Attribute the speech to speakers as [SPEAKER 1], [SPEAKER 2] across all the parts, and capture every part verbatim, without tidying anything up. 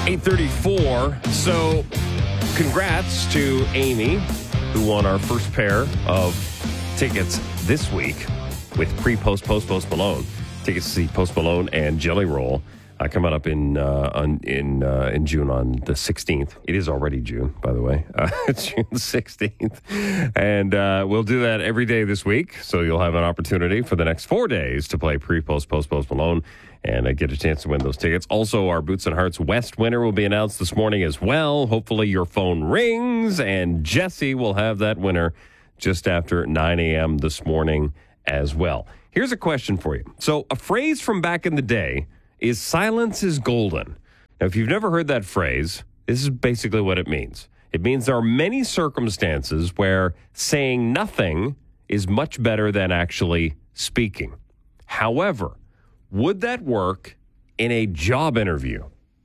[SPEAKER 1] eight thirty-four. So, congrats to Amy, who won our first pair of tickets this week with pre-post, post, post Malone. Tickets to see Post Malone and Jelly Roll uh, coming up in uh, on, in uh, in June on the sixteenth. It is already June, by the way. Uh, it's June sixteenth. And uh, we'll do that every day this week. So you'll have an opportunity for the next four days to play pre-post, post, post Malone and uh, get a chance to win those tickets. Also, our Boots and Hearts West winner will be announced this morning as well. Hopefully your phone rings, and Jesse will have that winner just after nine a.m. this morning as well. Here's a question for you. So a phrase from back in the day is silence is golden. Now, if you've never heard that phrase, this is basically what it means. It means there are many circumstances where saying nothing is much better than actually speaking. However, would that work in a job interview?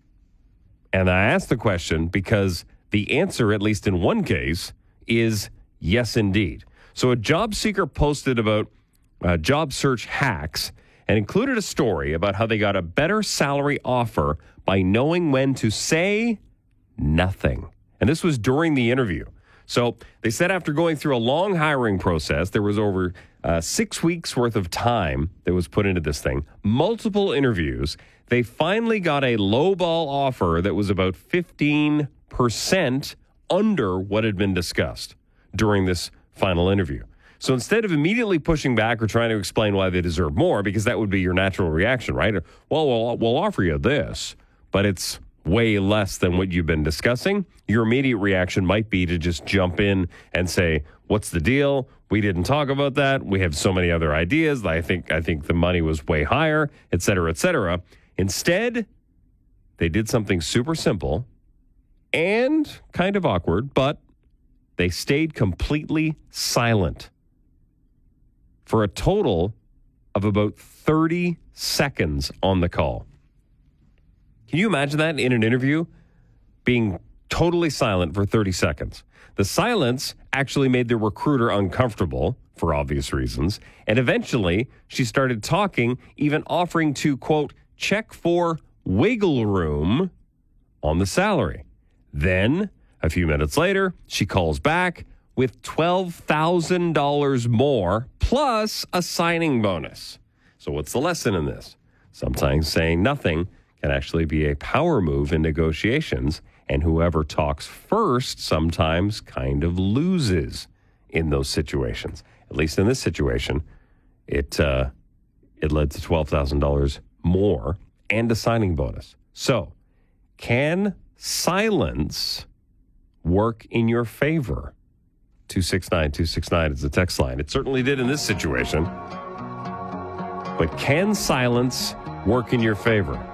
[SPEAKER 1] And I ask the question because the answer, at least in one case, is yes, indeed. So a job seeker posted about uh, job search hacks and included a story about how they got a better salary offer by knowing when to say nothing. And this was during the interview. So they said after going through a long hiring process, there was over uh, six weeks worth of time that was put into this thing, multiple interviews. They finally got a lowball offer that was about fifteen percent under what had been discussed during this final interview. So instead of immediately pushing back or trying to explain why they deserve more, because that would be your natural reaction, right? Well, we'll, we'll offer you this, but it's way less than what you've been discussing. Your immediate reaction might be to just jump in and say, what's the deal? We didn't talk about that. We have so many other ideas. I think, I think the money was way higher, et cetera, et cetera. Instead, they did something super simple and kind of awkward, but they stayed completely silent for a total of about thirty seconds on the call. Can you imagine that in an interview? Being totally silent for thirty seconds. The silence actually made the recruiter uncomfortable for obvious reasons. And eventually, she started talking, even offering to, quote, check for wiggle room on the salary. Then, a few minutes later, she calls back with twelve thousand dollars more plus a signing bonus. So what's the lesson in this? Sometimes saying nothing can actually be a power move in negotiations, and whoever talks first sometimes kind of loses in those situations. At least in this situation, it uh, it led to twelve thousand dollars more and a signing bonus. So, can silence work in your favor? two six nine two six nine is the text line. It certainly did in this situation. But can silence work in your favor?